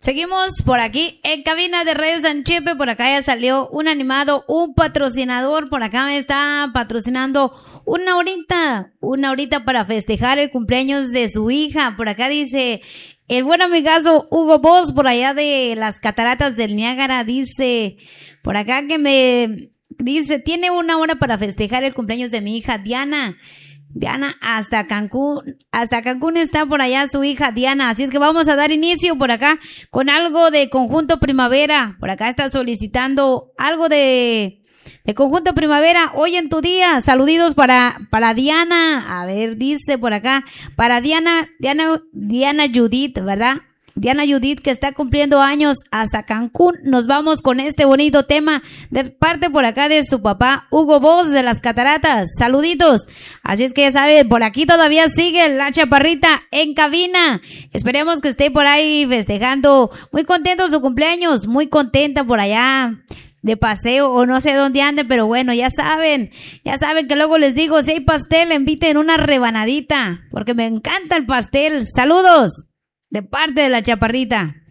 Seguimos por aquí en cabina de Radio San Chepe. Por acá ya salió un animado, un patrocinador. Por acá me está patrocinando una horita para festejar el cumpleaños de su hija. Por acá dice el buen amigazo Hugo Boss, por allá de las cataratas del Niágara. Dice por acá que me dice, tiene una hora para festejar el cumpleaños de mi hija Diana, hasta Cancún está por allá su hija Diana, así es que vamos a dar inicio por acá con algo de Conjunto Primavera. Por acá está solicitando algo de Conjunto Primavera, hoy en tu día. Saluditos para Diana, a ver, dice por acá, para Diana Judith, ¿verdad? Diana Judith, que está cumpliendo años, hasta Cancún. Nos vamos con este bonito tema de parte por acá de su papá Hugo Boss de las Cataratas. Saluditos. Así es que ya sabe, por aquí todavía sigue la chaparrita en cabina. Esperemos que esté por ahí festejando. Muy contento su cumpleaños, muy contenta por allá de paseo o no sé dónde ande, pero bueno, ya saben que luego les digo, si hay pastel, inviten una rebanadita, porque me encanta el pastel. Saludos de parte de la chaparrita.